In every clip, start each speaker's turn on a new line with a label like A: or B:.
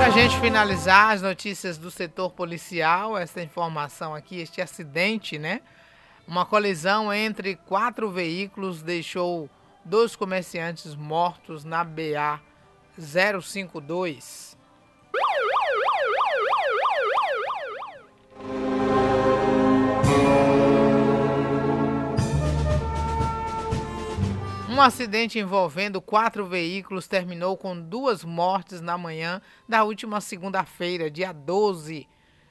A: a gente finalizar as notícias do setor policial, essa informação aqui, este acidente, né? Uma colisão entre 4 veículos deixou 2 comerciantes mortos na BA 052. Um acidente envolvendo 4 veículos terminou com 2 mortes na manhã da última segunda-feira, dia 12,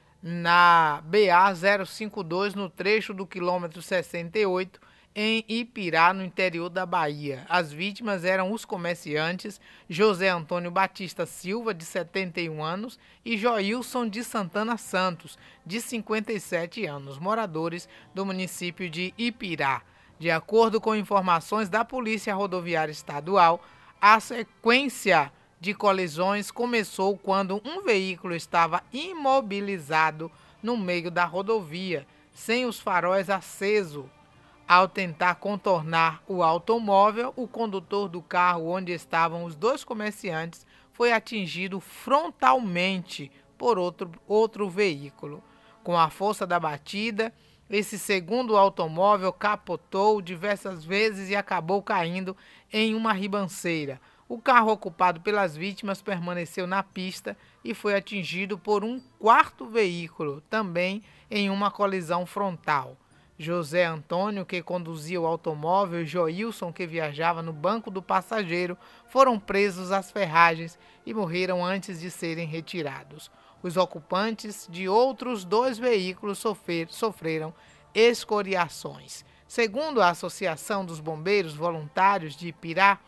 A: na BA 052, no trecho do quilômetro 68, em Ipirá, no interior da Bahia. As vítimas eram os comerciantes José Antônio Batista Silva, de 71 anos, e Joilson de Santana Santos, de 57 anos, moradores do município de Ipirá. De acordo com informações da Polícia Rodoviária Estadual, a sequência de colisões começou quando um veículo estava imobilizado no meio da rodovia, sem os faróis acesos. Ao tentar contornar o automóvel, o condutor do carro onde estavam os 2 comerciantes foi atingido frontalmente por outro veículo. Com a força da batida, esse segundo automóvel capotou diversas vezes e acabou caindo em uma ribanceira. O carro ocupado pelas vítimas permaneceu na pista e foi atingido por um 4º veículo, também em uma colisão frontal. José Antônio, que conduzia o automóvel, e Joilson, que viajava no banco do passageiro, foram presos às ferragens e morreram antes de serem retirados. Os ocupantes de outros 2 veículos sofreram escoriações. Segundo a Associação dos Bombeiros Voluntários de Ipirá,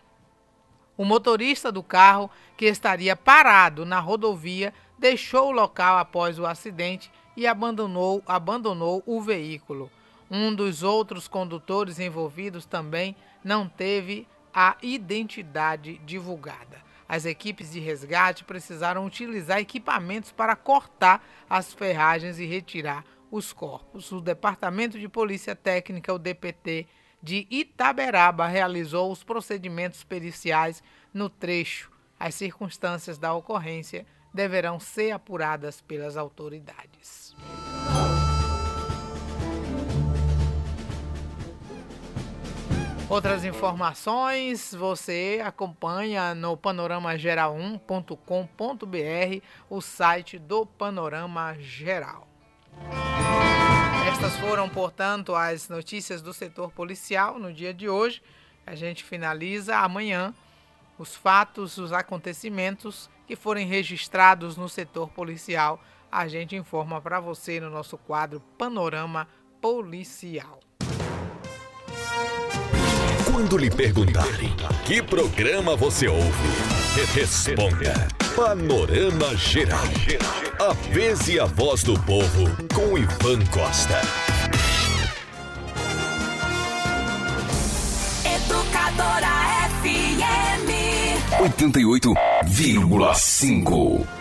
A: o motorista do carro, que estaria parado na rodovia, deixou o local após o acidente e abandonou o veículo. Um dos outros condutores envolvidos também não teve a identidade divulgada. As equipes de resgate precisaram utilizar equipamentos para cortar as ferragens e retirar os corpos. O Departamento de Polícia Técnica, o DPT, de Itaberaba, realizou os procedimentos periciais no trecho. As circunstâncias da ocorrência deverão ser apuradas pelas autoridades. Outras informações você acompanha no panoramageral1.com.br, o site do Panorama Geral. Estas foram, portanto, as notícias do setor policial no dia de hoje. A gente finaliza amanhã os fatos, os acontecimentos que forem registrados no setor policial. A gente informa para você no nosso quadro Panorama Policial.
B: Quando lhe perguntarem que programa você ouve, responda Panorama Geral. A vez e a voz do povo com Ivan Costa.
C: Educadora FM
B: 88,5.